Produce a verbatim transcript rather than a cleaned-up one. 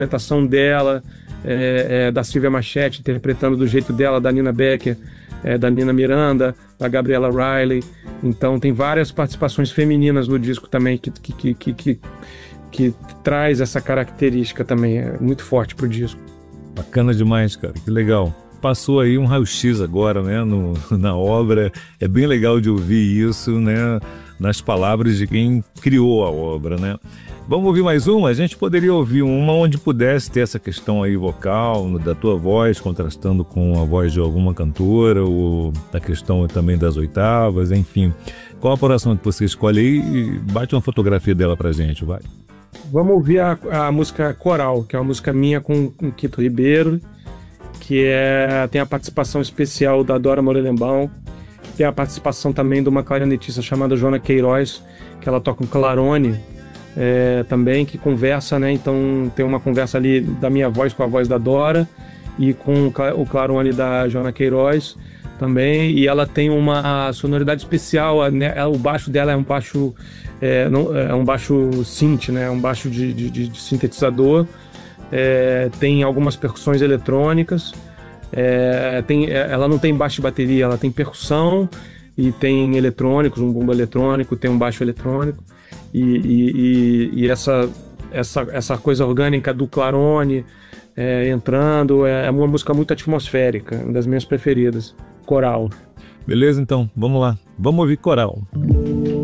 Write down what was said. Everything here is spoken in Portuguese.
interpretação dela, é, é, da Silvia Machete interpretando do jeito dela, da Nina Becker, é, da Nina Miranda, da Gabriela Riley. Então tem várias participações femininas no disco também que, que, que, que, que, que traz essa característica também, é muito forte pro disco. Bacana demais, cara, que legal. Passou aí um raio-x agora, né, no, na obra. É bem legal de ouvir isso, né, nas palavras de quem criou a obra, né. Vamos ouvir mais uma? A gente poderia ouvir uma onde pudesse ter essa questão aí vocal, da tua voz, contrastando com a voz de alguma cantora, ou da questão também das oitavas, enfim. Qual a apuração que você escolhe aí e bate uma fotografia dela pra gente, vai. Vamos ouvir a, a música Coral, que é uma música minha com, com Quito Ribeiro, que é, tem a participação especial da Dora Morelenbaum, tem a participação também de uma clarinetista chamada Joana Queiroz, que ela toca um clarone é, também, que conversa, né? Então tem uma conversa ali da minha voz com a voz da Dora e com o clarone da Joana Queiroz também, e ela tem uma sonoridade especial, né? O baixo dela é um baixo é, não, é um baixo synth, né? Um baixo de, de, de sintetizador. É, tem algumas percussões eletrônicas, é, tem, ela não tem baixo de bateria, ela tem percussão e tem eletrônicos, um bumbo eletrônico, tem um baixo eletrônico, e, e, e, e essa, essa, essa coisa orgânica do clarone é, entrando, é uma música muito atmosférica, uma das minhas preferidas, Coral. Beleza, então, vamos lá, vamos ouvir Coral.